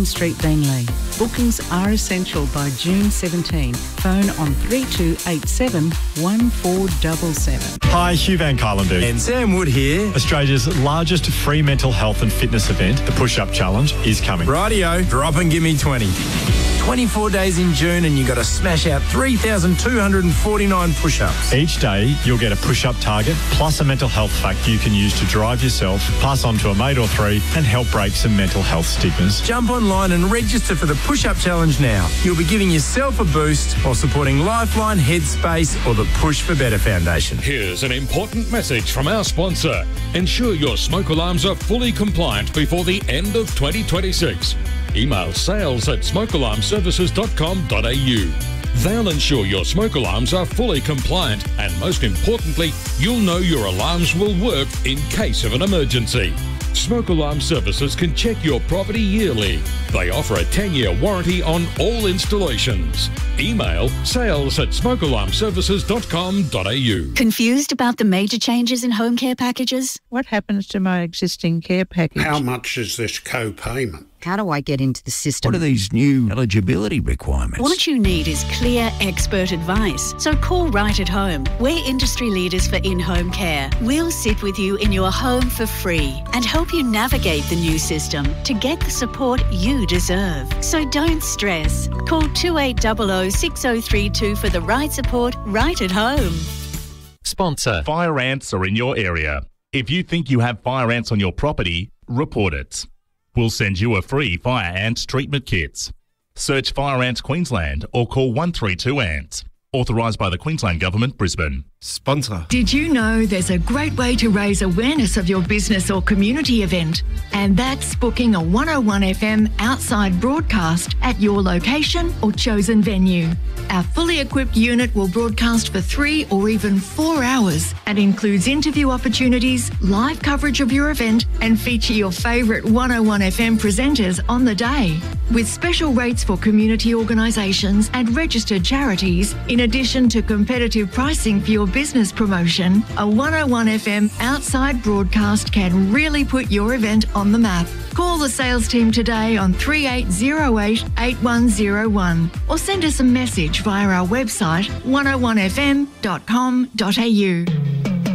Queen Street, Beenleigh. Bookings are essential by June 17. Phone on 3287 1477. Hi, Hugh Van Kylendu. And Sam Wood here. Australia's largest free mental health and fitness event, the Push-Up Challenge, is coming. Rightio, drop and give me 20. 24 days in June and you got to smash out 3,249 push-ups. Each day, you'll get a push-up target plus a mental health fact you can use to drive yourself, pass on to a mate or three, and help break some mental health stigmas. Jump online and register for the Push-Up Challenge now. You'll be giving yourself a boost while supporting Lifeline, Headspace or the Push for Better Foundation. Here's an important message from our sponsor. Ensure your smoke alarms are fully compliant before the end of 2026. Email sales@smokealarmservices.com.au. They'll ensure your smoke alarms are fully compliant and, most importantly, you'll know your alarms will work in case of an emergency. Smoke Alarm Services can check your property yearly. They offer a 10-year warranty on all installations. Email sales@smokealarmservices.com.au. Confused about the major changes in home care packages? What happens to my existing care package? How much is this co-payment? How do I get into the system? What are these new eligibility requirements? What you need is clear, expert advice. So call Right at Home. We're industry leaders for in-home care. We'll sit with you in your home for free and help you navigate the new system to get the support you deserve. So don't stress. Call 2800 6032 for the right support right at home. Sponsor. Fire ants are in your area. If you think you have fire ants on your property, report it. We'll send you a free fire ants treatment kit. Search Fire Ants Queensland or call 132 Ants. Authorised by the Queensland Government, Brisbane. Sponsor. Did you know there's a great way to raise awareness of your business or community event? And that's booking a 101 FM outside broadcast at your location or chosen venue. Our fully equipped unit will broadcast for 3 or even 4 hours and includes interview opportunities, live coverage of your event, and feature your favourite 101 FM presenters on the day. With special rates for community organisations and registered charities, in addition to competitive pricing for your business promotion, a 101 FM outside broadcast can really put your event on the map. Call the sales team today on 3808 8101 or send us a message via our website 101fm.com.au.